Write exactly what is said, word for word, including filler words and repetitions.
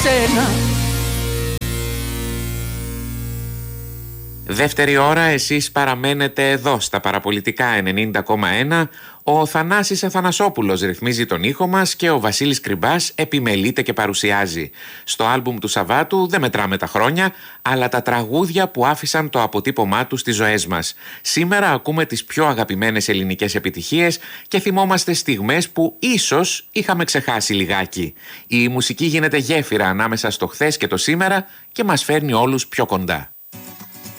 σένα. Δεύτερη ώρα, εσείς παραμένετε εδώ στα παραπολιτικά ενενήντα κόμμα ένα. Ο Θανάσης Αθανασόπουλος ρυθμίζει τον ήχο μας και ο Βασίλης Κρυμπάς επιμελείται και παρουσιάζει. Στο άλμπουμ του Σαββάτου δεν μετράμε τα χρόνια, αλλά τα τραγούδια που άφησαν το αποτύπωμά τους στις ζωές μας. Σήμερα ακούμε τις πιο αγαπημένες ελληνικές επιτυχίες και θυμόμαστε στιγμές που ίσως είχαμε ξεχάσει λιγάκι. Η μουσική γίνεται γέφυρα ανάμεσα στο χθες και το σήμερα και μας φέρνει όλους πιο κοντά.